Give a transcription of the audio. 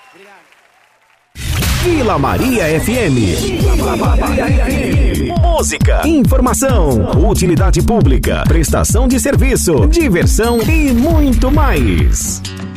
Vila Maria FM. Vila Maria FM. Música, informação, utilidade pública, prestação de serviço, diversão e muito mais.